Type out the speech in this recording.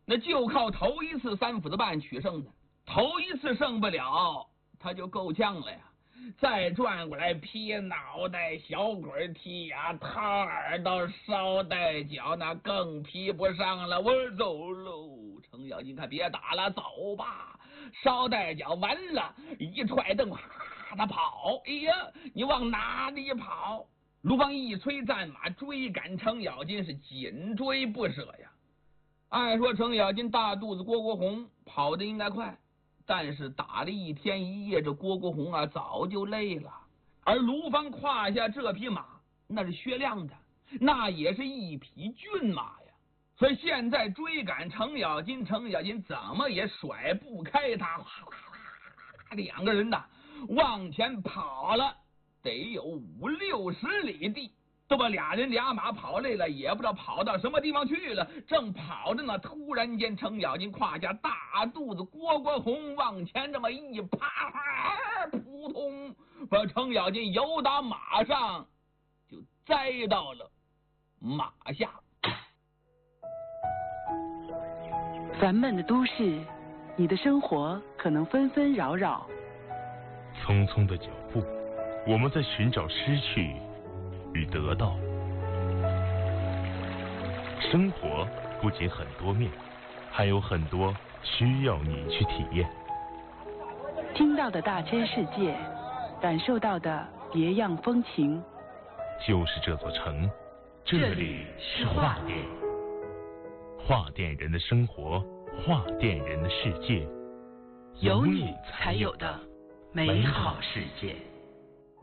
那就靠头一次3斧子半取胜的，头一次胜不了，他就够呛了呀。再转过来劈脑袋、小鬼踢呀、掏耳朵、捎带脚，那更劈不上了。我走喽，程咬金看别打了，走吧。捎带脚完了，一踹蹬，他跑。哎呀，你往哪里跑？卢芳一催战马追赶程咬金，是紧追不舍呀。按说程咬金大肚子郭国宏跑得应该快，但是打了1天1夜，这郭国宏啊早就累了。而卢芳胯下这匹马那是薛亮的，那也是一匹骏马呀。所以现在追赶程咬金，程咬金怎么也甩不开他。2个人呐往前跑了得有50、60里地，都把俩人俩马跑累了，也不知道跑到什么地方去了。正跑着呢，突然间程咬金胯下大肚子郭国宏往前这么一趴，扑通把程咬金由打马上就栽到了马下。 烦闷的都市，你的生活可能纷纷扰扰。 匆匆的脚步，我们在寻找失去与得到。生活不仅很多面，还有很多需要你去体验。 听到的大千世界，感受到的别样风情。 就是这座城，这里是画店。画店人的生活，画店人的世界， 有你才有的美好世界。